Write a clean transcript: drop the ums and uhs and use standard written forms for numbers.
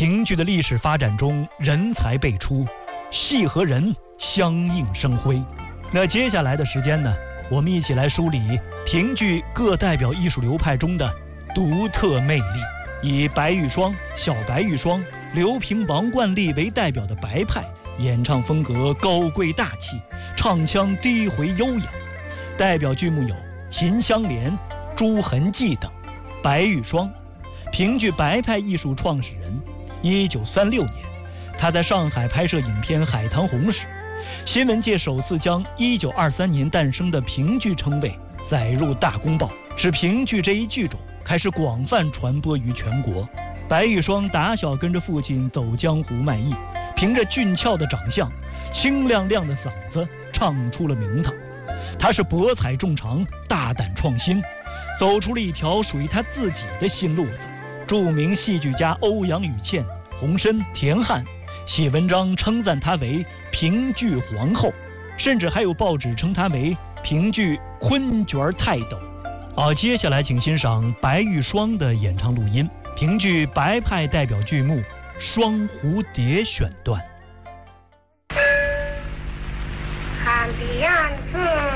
评剧的历史发展中，人才辈出，戏和人相映生辉。那接下来的时间呢，我们一起来梳理评剧各代表艺术流派中的独特魅力。以白玉霜、小白玉霜、刘平、王冠丽为代表的白派，演唱风格高贵大气，唱腔低回悠扬。代表剧目有《秦香莲》《朱痕记》等。白玉霜，评剧白派艺术创始人。1936年，他在上海拍摄影片《海棠红》时，新闻界首次将1923年诞生的评剧称谓载入大公报，使评剧这一剧种开始广泛传播于全国。白玉霜打小跟着父亲走江湖卖艺，凭着俊俏的长相、清亮亮的嗓子唱出了名堂。他是博采众长，大胆创新，走出了一条属于他自己的新路子。著名戏剧家欧阳予倩、洪深、田汉写文章称赞他为评剧皇后，甚至还有报纸称他为评剧昆角泰斗。好，接下来请欣赏白玉霜的演唱录音，评剧白派代表剧目《双蝴蝶》选段。 看的样子